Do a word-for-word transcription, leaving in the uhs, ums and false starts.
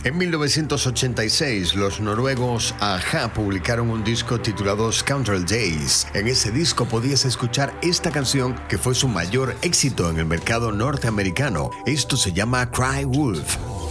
En mil novecientos ochenta y seis, los noruegos a-ha publicaron un disco titulado Scoundrel Days. En ese disco podías escuchar esta canción que fue su mayor éxito en el mercado norteamericano. Esto se llama Cry Wolf.